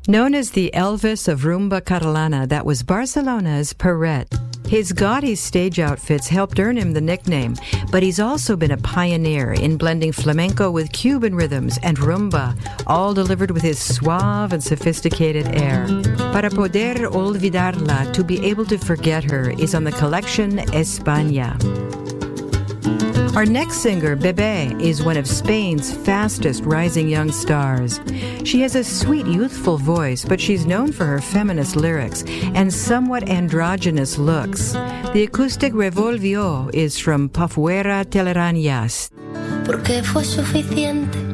Known as the Elvis of Rumba Catalana, that was Barcelona's Perret. His gaudy stage outfits helped earn him the nickname, but he's also been a pioneer in blending flamenco with Cuban rhythms and rumba, all delivered with his suave and sophisticated air. Para poder olvidarla, to be able to forget her, is on the collection España. Our next singer, Bebé, is one of Spain's fastest rising young stars. She has a sweet, youthful voice, but she's known for her feminist lyrics and somewhat androgynous looks. The acoustic Revolvió is from Pa' Fuera Telarañas. Porque fue suficiente